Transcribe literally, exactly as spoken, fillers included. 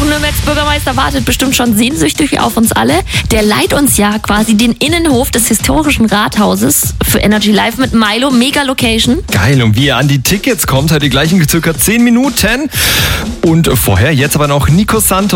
Auch Nürnbergs Bürgermeister wartet bestimmt schon sehnsüchtig auf uns alle. Der leiht uns ja quasi den Innenhof des historischen Rathauses für Energy Live mit Milo. Mega Location. Geil, und wie ihr an die Tickets kommt, hat ihr gleich in circa zehn Minuten. Und vorher, jetzt aber noch Nico Santos.